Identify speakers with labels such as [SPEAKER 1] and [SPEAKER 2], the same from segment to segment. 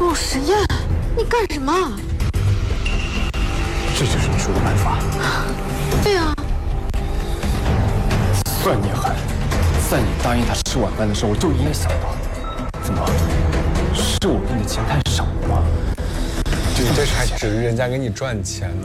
[SPEAKER 1] 陆实验，你干什么？
[SPEAKER 2] 这就是你说的办法？
[SPEAKER 1] 对啊。
[SPEAKER 2] 算你狠！在你答应他吃晚饭的时候，我就应该想到。怎么？是我给你的钱太少了吗？
[SPEAKER 3] 这还指着人家给你赚钱呢。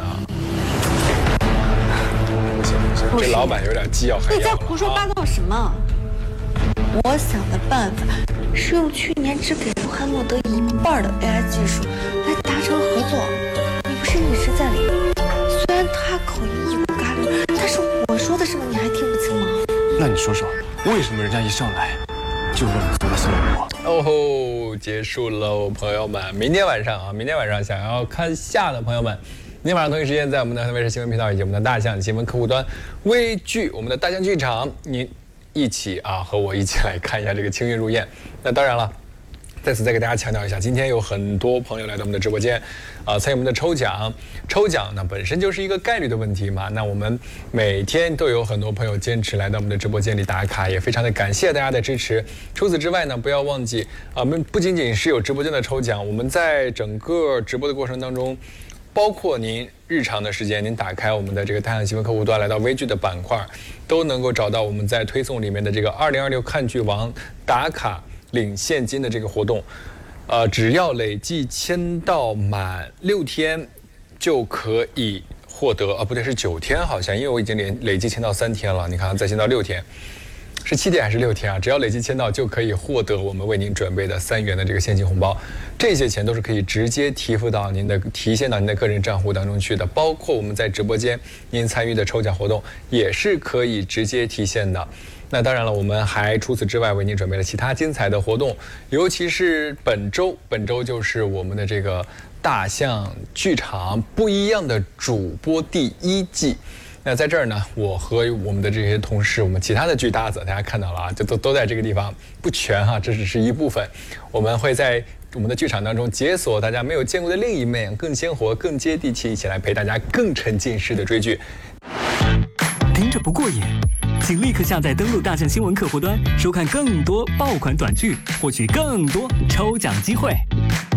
[SPEAKER 3] 不行不行，这老板有点鸡要黑。
[SPEAKER 1] 你在胡说八道什么？我想的办法是用去年只给卢汉诺德1半的 AI 技术来达成合作。你不是一直在里？虽然他口音一股咖喱，但是我说的什么你还听不清吗？
[SPEAKER 2] 那你说说，为什么人家一上来就让你做到效果？
[SPEAKER 3] 哦吼，结束喽，朋友们！明天晚上想要看下的朋友们，明天晚上同一时间在我们的卫视新闻频道以及我们的大象新闻客户端微剧，我们的大象剧场，你一起和我一起来看一下这个《青云如燕》。那当然了。在此再给大家强调一下，今天有很多朋友来到我们的直播间，参与我们的抽奖。抽奖呢本身就是一个概率的问题嘛。那我们每天都有很多朋友坚持来到我们的直播间里打卡，也非常的感谢大家的支持。除此之外呢，不要忘记我们不仅仅是有直播间的抽奖，我们在整个直播的过程当中，包括您日常的时间，您打开我们的这个大象新闻客户端，来到微剧的板块，都能够找到我们在推送里面的这个2026看剧王打卡领现金的这个活动，只要累计签到满6天，就可以获得不对，是9天好像，因为我已经累计签到3天了，你看再签到6天，是7天还是6天啊？只要累计签到就可以获得我们为您准备的3元的这个现金红包，这些钱都是可以直接提现到您的个人账户当中去的，包括我们在直播间您参与的抽奖活动也是可以直接提现的。那当然了，我们还除此之外为您准备了其他精彩的活动，尤其是本周就是我们的这个大象剧场不一样的主播第1季。那在这儿呢，我和我们的这些同事，我们其他的剧搭子，大家看到了就都在这个地方，不全这只是一部分。我们会在我们的剧场当中解锁大家没有见过的另一面，更鲜活、更接地气，一起来陪大家更沉浸式的追剧。
[SPEAKER 4] 听着不过瘾，请立刻下载登录大象新闻客户端，收看更多爆款短剧，获取更多抽奖机会。